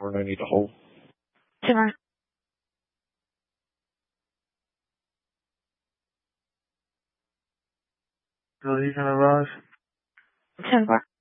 or I need to hold? Timur. So you can arrive? 10-4.